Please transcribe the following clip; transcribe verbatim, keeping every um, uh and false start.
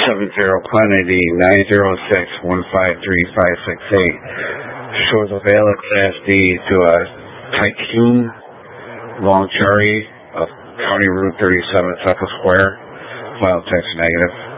seven zero quantity nine zero six one five three five six eight. Shows a valid Class D to a Tycoon Long Cherry of County Route thirty-seven, Tucker Square. File text negative.